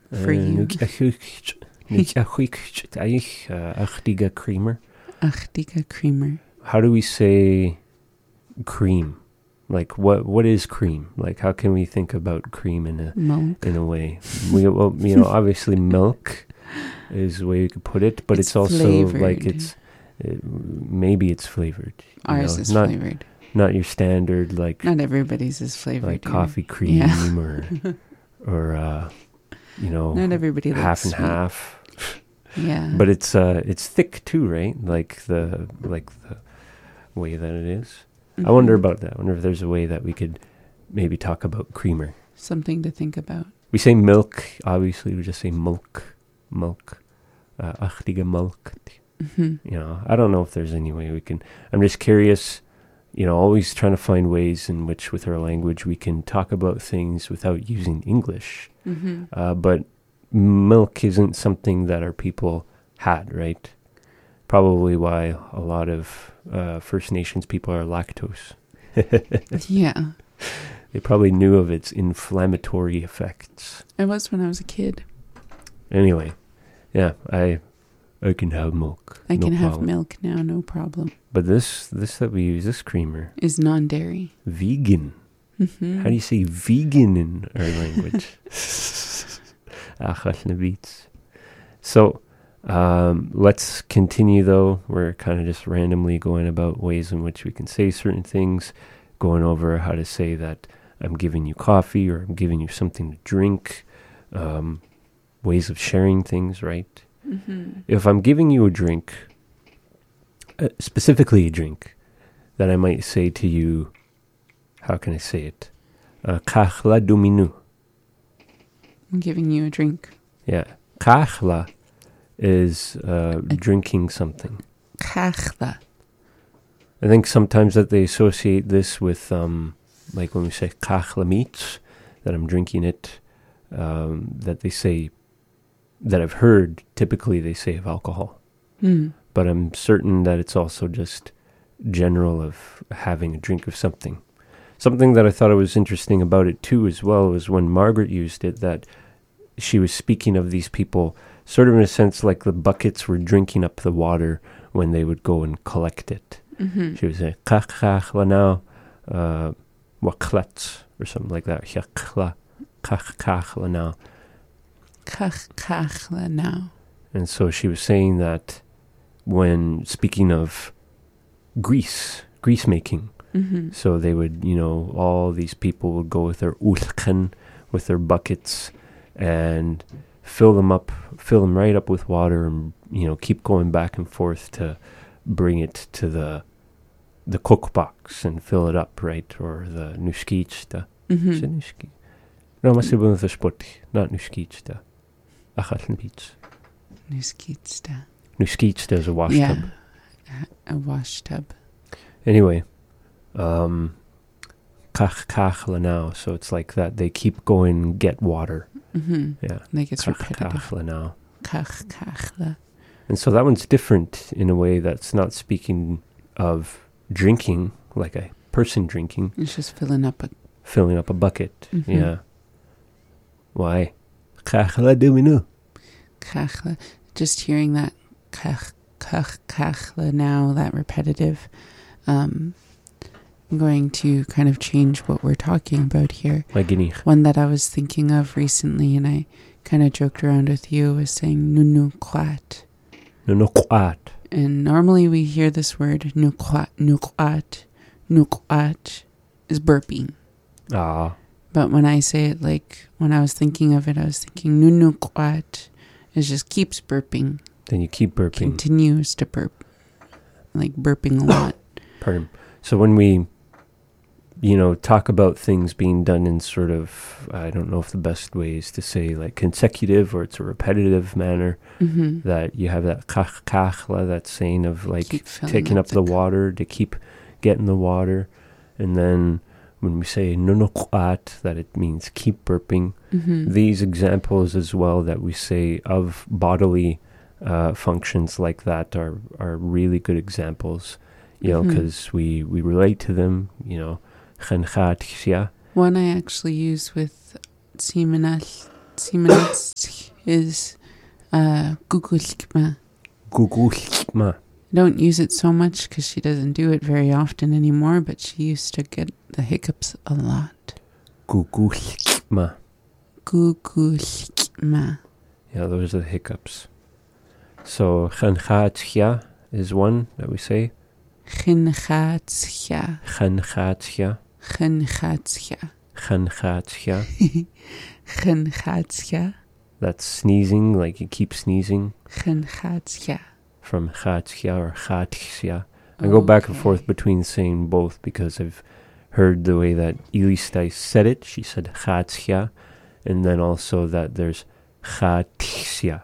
for you. Achtiga creamer. Achtiga creamer. How do we say cream? Like what is cream? Like how can we think about cream in a way? Obviously milk is the way you could put it, but it's also flavored. Like maybe it's flavored. Ours is flavored. Not your standard like. Not everybody's is flavored. Like coffee cream or not everybody likes half and sweet. half. Yeah. But it's thick too, right? Like the way that it is. I wonder about that. I wonder if there's a way that we could maybe talk about creamer. Something to think about. We say milk. Obviously, we just say milk. Achtige milk. I don't know if there's any way we can. I'm just curious. Always trying to find ways in which, with our language, we can talk about things without using English. But milk isn't something that our people had, right? Probably why a lot of First Nations people are lactose. Yeah. They probably knew of its inflammatory effects. I was when I was a kid. Anyway, yeah, I can have milk. I can have milk now, no problem. But this that we use, this creamer, is non-dairy. Vegan. How do you say vegan in our language? So, let's continue though. We're kind of just randomly going about ways in which we can say certain things, going over how to say that I'm giving you coffee or I'm giving you something to drink, ways of sharing things, right? If I'm giving you a drink, specifically a drink, that I might say to you, how can I say it? Kachla duminu. I'm giving you a drink. Yeah. Kachla is drinking something. Kachla. I think sometimes that they associate this with, like when we say kachla meats, that I'm drinking it, that they say, that I've heard, typically they say of alcohol. But I'm certain that it's also just general of having a drink of something. Something that I thought was interesting about it too as well was when Margaret used it, that she was speaking of these people sort of in a sense like the buckets were drinking up the water when they would go and collect it. She would say, kach lanao waklat, or something like that. Kach lanao. Kach lanao. And so she was saying that when speaking of grease making, so they would, all these people would go with their ulken, with their buckets, and fill them right up with water, and keep going back and forth to bring it to the cook box and fill it up, right? Or the nuskichta. Is it nuski? No, must have been with the spot, not nuskichta. Achatn beach. Nuskichta. Nuskichta is a wash tub. A wash tub. Anyway, kach lanao. So it's like that. They keep going and get water. Yeah. Like it's repetitive. Kach lanao. Kach. And so that one's different in a way that's not speaking of drinking, like a person drinking. It's just filling up a bucket. Yeah. Why? Kachla duminu. Kachla. Just hearing that kachla now, that repetitive. I'm going to kind of change what we're talking about here. One that I was thinking of recently, and I kind of joked around with you, was saying nunukwat. Nunukwat. And normally we hear this word nukwat is burping. But when I say it, like when I was thinking of it, I was thinking nunukwat is just keeps burping. Then you keep burping. Continues to burp. Like burping a lot. Pardon. So when we, talk about things being done in sort of, I don't know if the best way is to say like consecutive or it's a repetitive manner, that you have that kachla, that saying of like taking up the water to keep getting the water. And then when we say nunukwat, that it means keep burping. These examples as well that we say of bodily functions like that are really good examples, because we relate to them, One I actually use with Simanal Simonetsk is Gugulkma. Gugulkma. I don't use it so much because she doesn't do it very often anymore, but she used to get the hiccups a lot. Gugulkma. Gugulkma. Yeah, those are the hiccups. So, Khanchatsya is one that we say. Khanchatsya. Khanchatsya. Khanchatsya. Khanchatsya. Khanchatsya. That's sneezing, like you keep sneezing. Khanchatsya. From chatsya or chatsya. I go back and forth between saying both because I've heard the way that Elistai said it. She said chatsya, and then also that there's chatsya.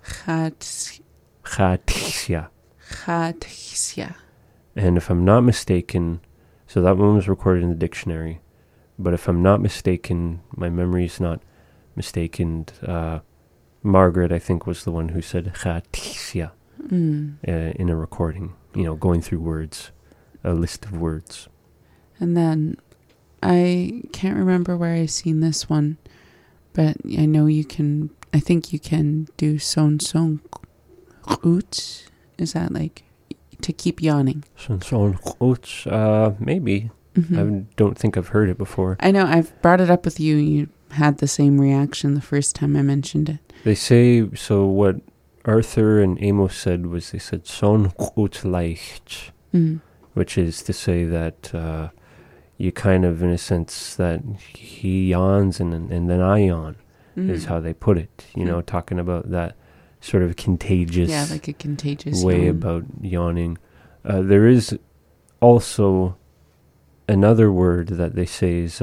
Chatsya. Chatsya. And if I'm not mistaken, so that one was recorded in the dictionary, but if I'm not mistaken, my memory is not mistaken, Margaret, I think, was the one who said chatsya. In a recording, going through words, a list of words. And then I can't remember where I seen this one, but I know I think you can do son ut. Is that like to keep yawning? Son ut, maybe. I don't think I've heard it before. I know, I've brought it up with you. You had the same reaction the first time I mentioned it. They say, so what Arthur and Amos said was, they said son ut leicht, which is to say that you kind of, in a sense, that he yawns and then I yawn, is how they put it. Talking about that sort of contagious, like a contagious way yawn. About yawning. There is also another word that they say is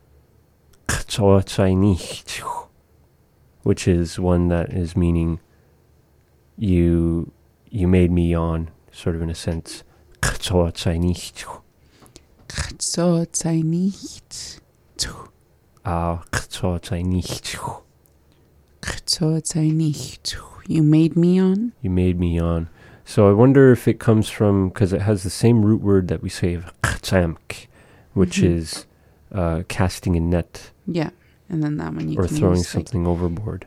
which is one that is meaning you made me yawn, sort of in a sense. You made me yawn? You made me yawn. So I wonder if it comes from, because it has the same root word that we say of which is casting a net. Yeah, and then that one you or can throwing use something overboard.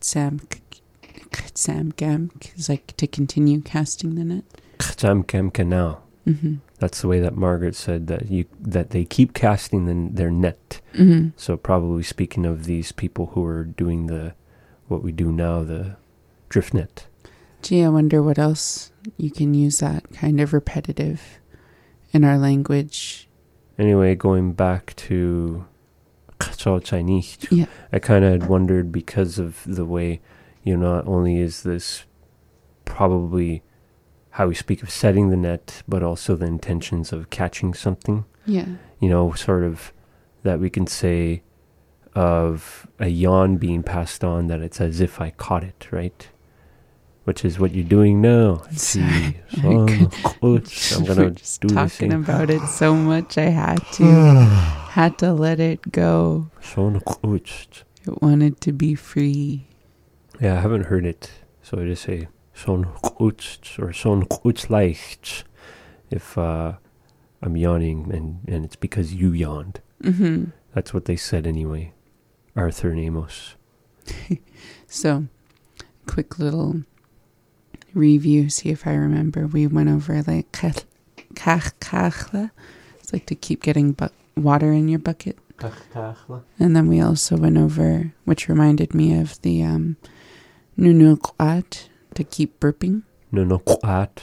Is like to continue casting the net. Now. That's the way that Margaret said that they keep casting their net. So probably speaking of these people who are doing what we do now, the drift net. Gee, I wonder what else you can use that kind of repetitive in our language. Anyway, going back to yeah. I kind of had wondered, because of the way, not only is this probably how we speak of setting the net, but also the intentions of catching something. Yeah. Sort of that we can say of a yawn being passed on, that it's as if I caught it, right? Which is what you're doing now. I'm gonna just do talking about it so much. I had to let it go. It wanted to be free. Yeah, I haven't heard it, so I just say son gut or son gut leicht if I'm yawning and it's because you yawned. That's what they said anyway, Arthur and Amos. So, quick little review, see if I remember. We went over like kachla. It's like to keep getting water in your bucket. And then we also went over, which reminded me of the nunuqat, to keep burping. Nunuqat.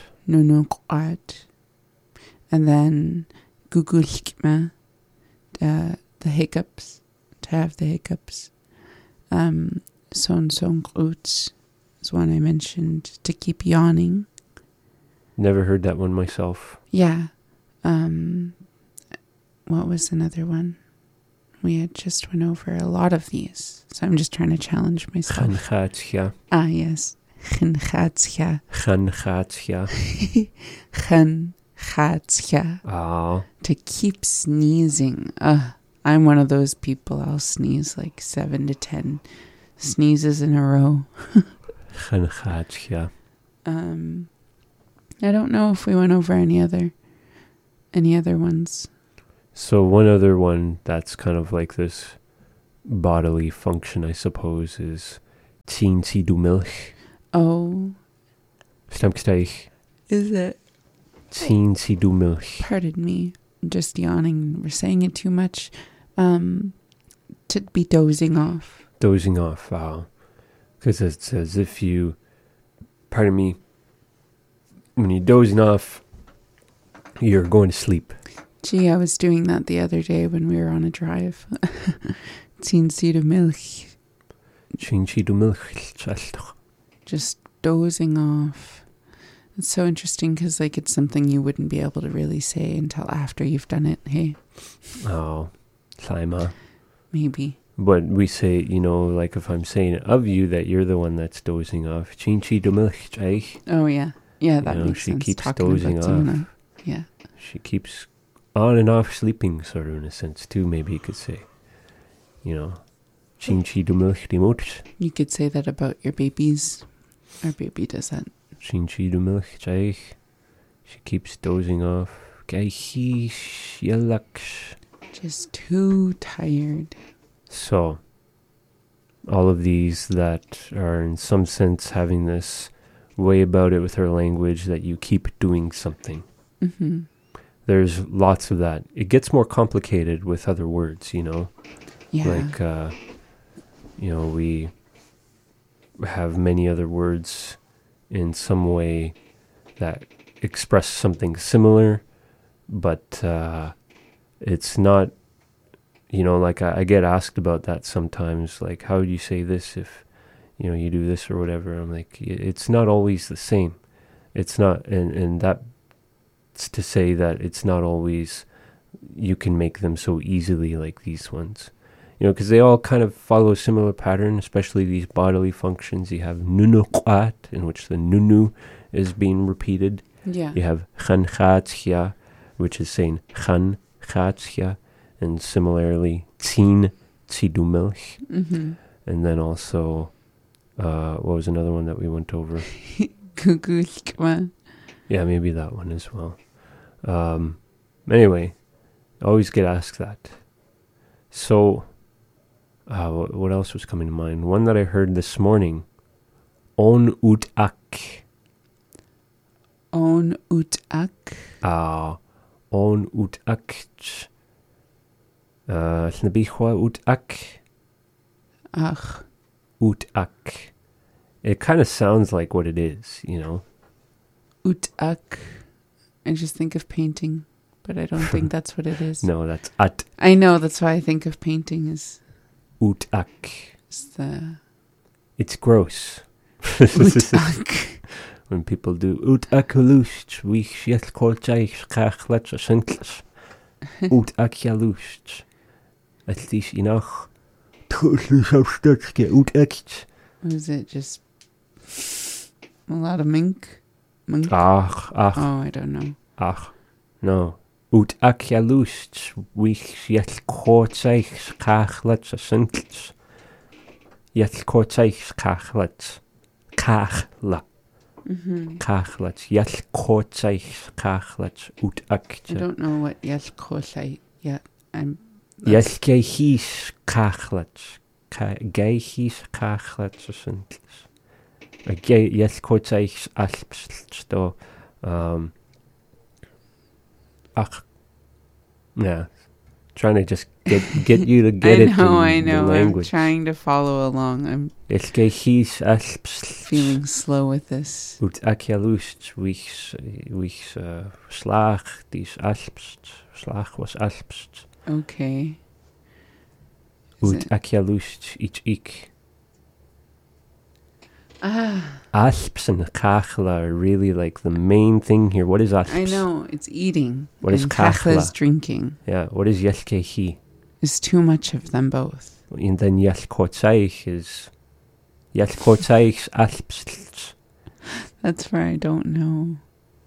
And then gugulkma, the hiccups, to have the hiccups. Son ut is one I mentioned, to keep yawning. Never heard that one myself. Yeah. What was another one? We had just went over a lot of these, so I'm just trying to challenge myself. Khanchatsya. Ah, yes. Khanchatsya. Khanchatsya. Oh. To keep sneezing. I'm one of those people. I'll sneeze like 7 to 10 sneezes in a row. Khanchatsya. I don't know if we went over any other ones. So one other one that's kind of like this bodily function, I suppose, is Tín siadú milch. Oh. Stamksteich. Is it? Tín siadú milch. Pardon me. I'm just yawning. We're saying it too much. To be dozing off. Dozing off, wow. Because it's as if you, pardon me, when you're dozing off, you're going to sleep. Gee, I was doing that the other day when we were on a drive. Tín siadú milch. Tín siadú milch. Just dozing off. It's so interesting because like it's something you wouldn't be able to really say until after you've done it. Hey. Oh, Saima. Maybe. But we say, you know, like if I'm saying of you that you're the one that's dozing off. Tín siadú milch, Jake. Oh yeah. Yeah, that makes she sense. Keeps Talking dozing about off. Zuna. Yeah. She keeps on and off sleeping, sort of in a sense too. Maybe you could say, you know, Tín siadú milch die moeders. You could say that about your babies. Our baby does that. Tín siadú milch, Jake. She keeps dozing off. Gaichish, yelaks. Just too tired. So, all of these that are in some sense having this way about it with her language that you keep doing something. Mm-hmm. There's lots of that. It gets more complicated with other words, you know. Yeah. Like, you know, we have many other words in some way that express something similar, but it's not, you know, like I get asked about that sometimes, like, how do you say this if, you know, you do this or whatever? I'm like, it's not always the same. It's not, and that's to say that it's not always, you can make them so easily like these ones. You know, because they all kind of follow a similar pattern, especially these bodily functions. You have nunuqat, in which the nunu is being repeated. Yeah. You have khanchatzia, which is saying khanchatzia, and similarly tín siadú milch. Mm-hmm. And then also, what was another one that we went over? Gugulkma. Yeah, maybe that one as well. Anyway, I always get asked that. So, what else was coming to mind? One that I heard this morning. On ut ak. On ut ak. On ut ak. Snabichwa ut ak. Ach. Ut ak. It kind of sounds like what it is, you know. Ut ak. I just think of painting, but I don't think that's what it is. No, that's at. I know, that's why I think of painting is... Ut ak. It's gross. Ut ak. When people do ut akalusht, we shit kolchaich kachlach sentlas. Ut akyalusht. At least enough. Ut echt. Was it just a lot of mink? Ach. Oh, I don't know. Ach, no. Ut akyalusht, we shit kolchaich kachlach sentlas. Yet kolchaich kachlach. Kachla. Kachlat. Yel kochaich kachlat ut akcha. I don't know what yel kochai yet. Yel geihis kachlat. Geihis kachlat sentlis. Yel kochaich alpsto. Ach. Yeah. Trying to just get you to get it. I know. The language. I'm trying to follow along. I'm feeling slow with this. Ut akjalust, wich slag, dies alpst. Slag was alpst. Okay. Ut akjalust, ich. Ah. Alps and kachla are really like the main thing here. What is alps? I know, it's eating. What is kachla? Is drinking. Yeah, what is yelkehi? It's too much of them both. And then yelkotzaich is yelkotzaich alps. That's where I don't know.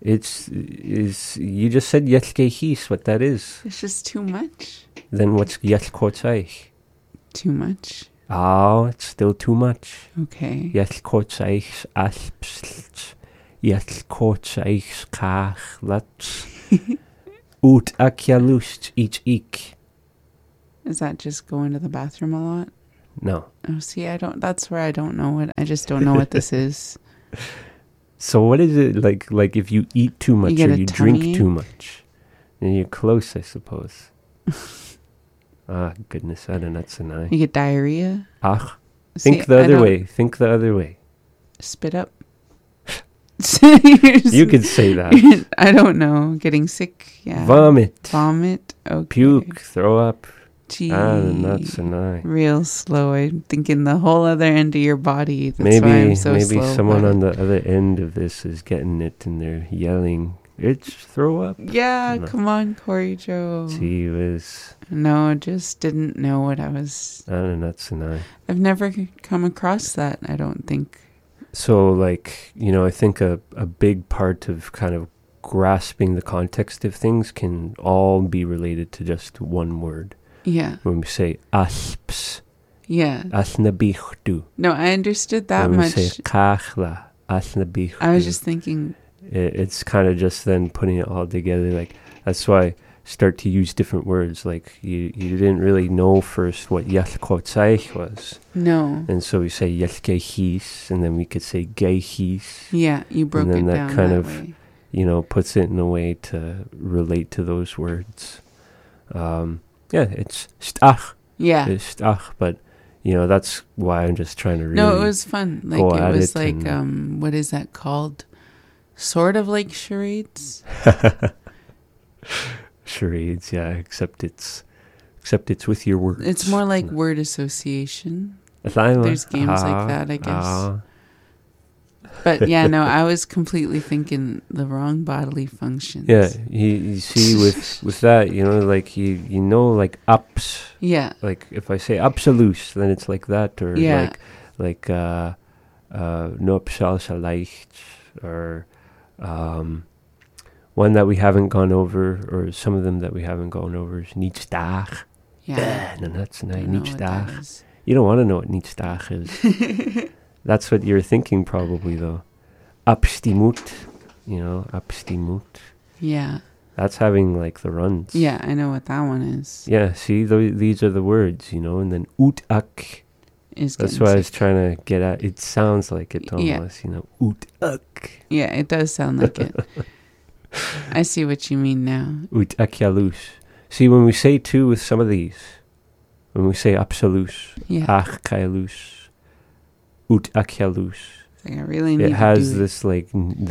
You just said yelkehis, what that is. It's just too much. Then what's yelkotzaich? Too much. Oh, it's still too much. Okay. Yelkotzaich alps. Yelkotzaich kachlat. Ut akjalust ich. Is that just going to the bathroom a lot? No. Oh, see, that's where I don't know I just don't know what this is. So what is it like? Like if you eat too much or you drink too much, then you're close, I suppose. Ah, goodness, I don't know. That's an eye. You get diarrhea. Think the other way. Think the other way. Spit up. You could say that. I don't know. Getting sick. Yeah. Vomit. Okay. Puke. Throw up. Gee. That's an eye. Real slow. I'm thinking the whole other end of your body. That's maybe why I'm so maybe slow someone on the other end of this is getting it and they're yelling, "It's throw up." Yeah, come on, Corey Joe. Gee whiz. No, just didn't know what I was. That's an eye. I've never come across that, I don't think. So, like, I think a big part of kind of grasping the context of things can all be related to just one word. Yeah. When we say asps. Yeah. Asnabichtu. No, I understood that much. When we say kachla. Asnabichtu. I was just thinking. It's kind of just then putting it all together. Like, that's why I start to use different words. Like, you didn't really know first what yalkotzaich was. No. And so we say yalkehis, and then we could say geihis. Yeah, you broke it down. And then that kind of way. Puts it in a way to relate to those words. It's stach. Yeah. It's stach, but, that's why I'm just trying to really. No, it was fun. Like, it was like, what is that called? Sort of like charades. Charades, yeah, except it's with your words. It's more like word association. There's games like that, I guess. But yeah, no, I was completely thinking the wrong bodily functions. Yeah, you see with that, like like ups. Yeah. Like if I say absolute, then it's like that, or like no leicht, or one that we haven't gone over, or some of them that we haven't gone over is nietsdag. Yeah. No, that's not nietsdag. You don't want to know what nietsdag is. That's what you're thinking probably, though. Abstimut, abstimut. Yeah. That's having, like, the runs. Yeah, I know what that one is. Yeah, see, these are the words, and then utak. That's what I was trying to get at. It sounds like it almost, utak. Yeah, it does sound like it. I see what you mean now. Utakyalus. See, when we say too with some of these, when we say absolus, achkailus, utakyalus, I really need it has this like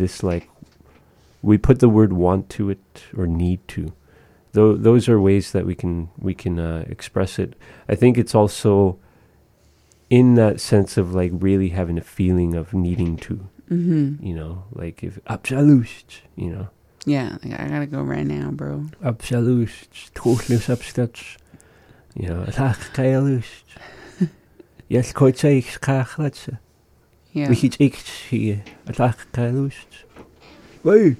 we put the word want to it or need to. Those are ways that we can express it. I think it's also in that sense of like really having a feeling of needing to. Mm-hmm. Like if absolut, Yeah, like, I gotta go right now, bro. Absolut, totally abstat. Achkailus. Yes, quite say kachlatse. Yeah. We iets hier. Attack kalust. Wait.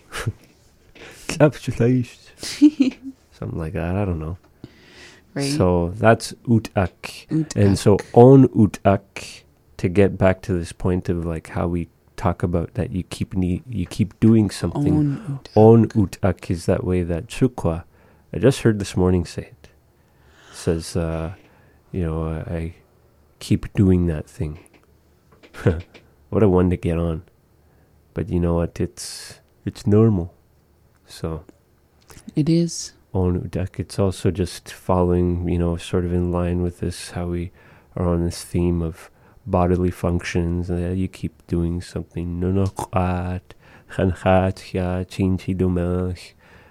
Absolut. Something like that. I don't know. Right. So that's utak. And so on utak, to get back to this point of like how we talk about that you keep doing something. On utak is that way that chukwa, I just heard this morning say it. It says, I keep doing that thing. What a one to get on. But you know what? It's normal. So it is. On utak, it's also just following, sort of in line with this, how we are on this theme of bodily functions. You keep doing something. Nunuqat, khanqat, chinchi dumach,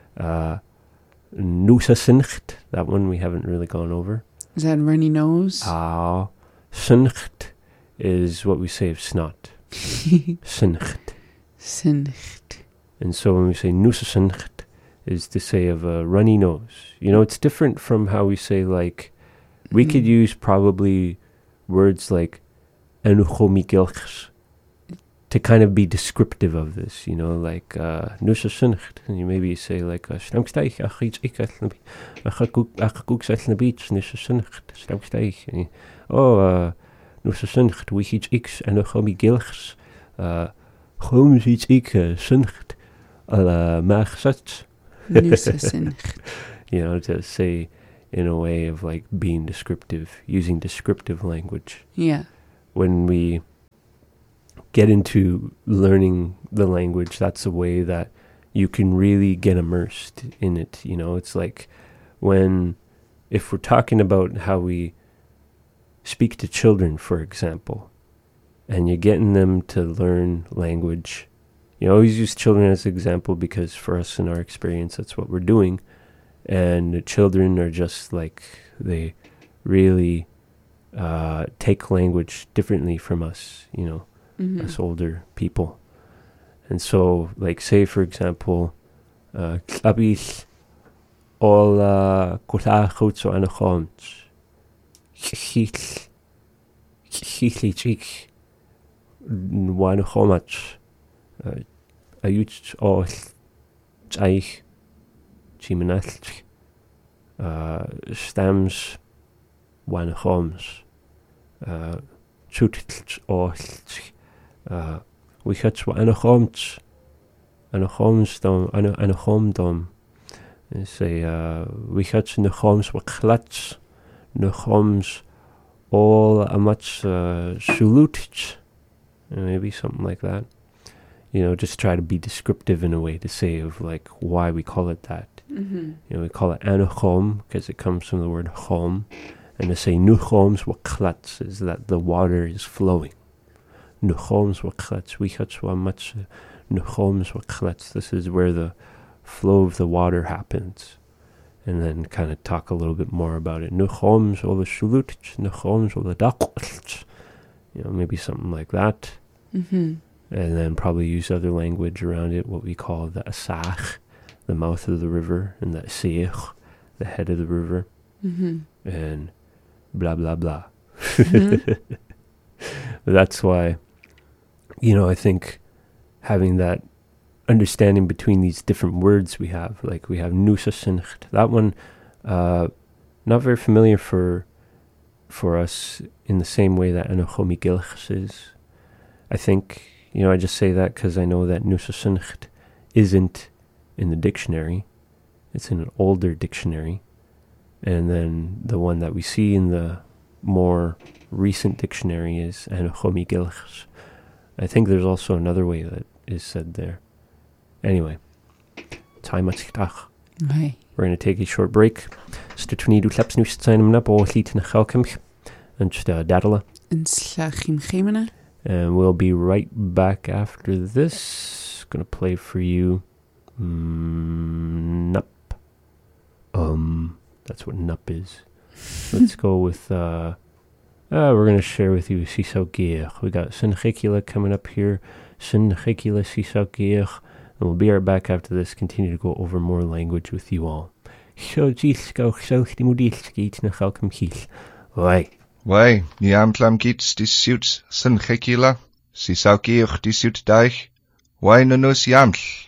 nusasincht. That one we haven't really gone over. Is that runny nose? Sincht is what we say of snot. Sincht. Sincht. And so when we say nusasincht, is to say of a runny nose. It's different from how we say, like, we could use probably words like enuchomikilchs to kind of be descriptive of this, like nusasincht. And you maybe say like stamksteig, iets ik achakuk zet na beach, nusasincht, stamksteig. Nusasincht, we iets x enuchomikilchs, gewoon iets ik sincht, maag zet. To say, in a way of like being descriptive, using descriptive language. Yeah. When we get into learning the language, that's a way that you can really get immersed in it. You know, it's like if we're talking about how we speak to children, for example, and you're getting them to learn language, you always use children as an example because for us in our experience, that's what we're doing. And the children are just like, they really take language differently from us, you know, us older people. And so, like, say, for example, Klabis all Kotachotso Anachons, Chich, Wanachomach, Ayuch all Chaich, Chimanach, Stams, Wanachoms, Chutich all. We had anachoms dom, anachom dom. Say, we had nachoms were klats, nachoms all a much shulutich, maybe something like that. You know, just try to be descriptive in a way to say of like why we call it that. You know, we call it anachom because it comes from the word chom, and to say nuchoms were klats is that the water is flowing. Nuchoms were klets. We had so much nuchoms were klets. This is where the flow of the water happens. And then kind of talk a little bit more about it. Nuchoms or the shulutich, nuchoms or the dakwich. You know, maybe something like that. And then probably use other language around it, what we call the asach, the mouth of the river, and the seich, the head of the river. And blah, blah, blah. That's why, you know, I think having that understanding between these different words we have, like we have nusasincht, that one, not very familiar for us in the same way that anachomigilchs is. I think, you know, I just say that because I know that nusasincht isn't in the dictionary. It's in an older dictionary. And then the one that we see in the more recent dictionary is anachomigilchs. I think there's also another way that is said there. Anyway, time at We're going to take a short break. Stutunidu klaps nu zijn na bo liet na gelkemch and dadala. And we'll be right back after this. Gonna play for you Nup. That's what Nup is. Let's go with we're gonna share with you Sisau Geer. We got Sinchikula coming up here. Sinchikula Sisau Geer. And we'll be right back after this, continue to go over more language with you all. Wai, ni amtlam gits dis suits Sinchikula, Sisau Geer dis suit daich. Wai nunus yaml.